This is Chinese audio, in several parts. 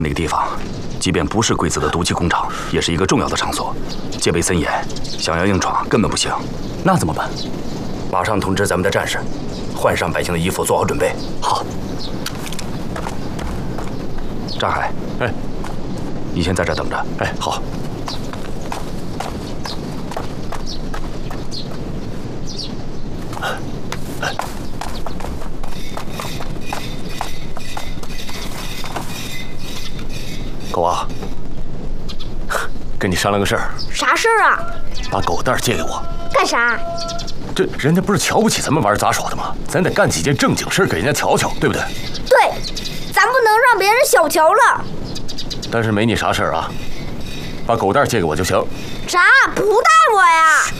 那个地方，即便不是鬼子的毒气工厂，也是一个重要的场所，戒备森严，想要硬闯根本不行。那怎么办？马上通知咱们的战士，换上百姓的衣服，做好准备。好。张海， 哎， 你先在这等着。 哎，好。 狗啊，跟你商量个事儿。 啥事儿啊？ 把狗蛋借给我。 干啥？ 这人家不是瞧不起咱们玩杂耍的吗？咱得干几件正经事儿给人家瞧瞧，对不对？ 对，咱不能让别人小瞧了。 但是没你啥事儿啊，把狗蛋借给我就行。 啥？不带我呀？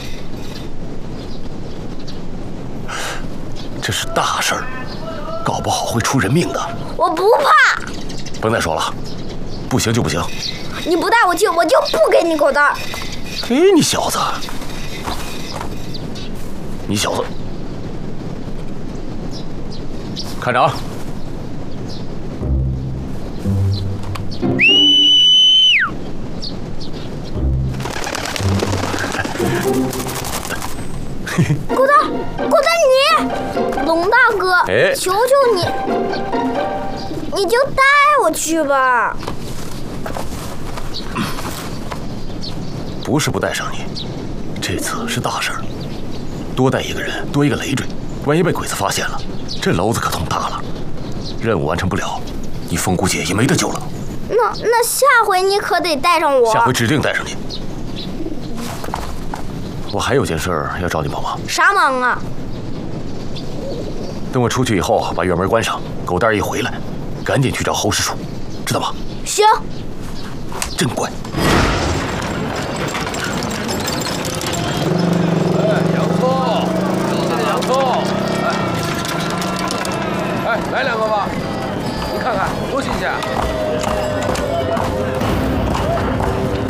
这是大事儿，搞不好会出人命的。 我不怕。 甭再说了。 不行就不行， 你不带我去，我就不给你狗蛋。 哎，你小子，你小子，看着啊！ 狗蛋，狗蛋你，龙大哥， 哎， 求求你，你就带我去吧。 不是不带上你，这次是大事儿，多带一个人，多一个累赘，万一被鬼子发现了，这篓子可捅大了。任务完成不了，你风姑姐也没得救了。 那下回你可得带上我。 下回指定带上你。我还有件事儿要找你帮忙。 啥忙啊？ 等我出去以后，把院门关上，狗蛋一回来，赶紧去找侯师叔，知道吗？ 行。 真乖。 来2个吧，你看看多新鲜！